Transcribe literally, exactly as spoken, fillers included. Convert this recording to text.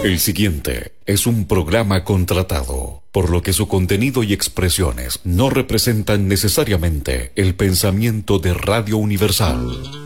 El siguiente es un programa contratado, por lo que su contenido y expresiones no representan necesariamente el pensamiento de Radio Universal.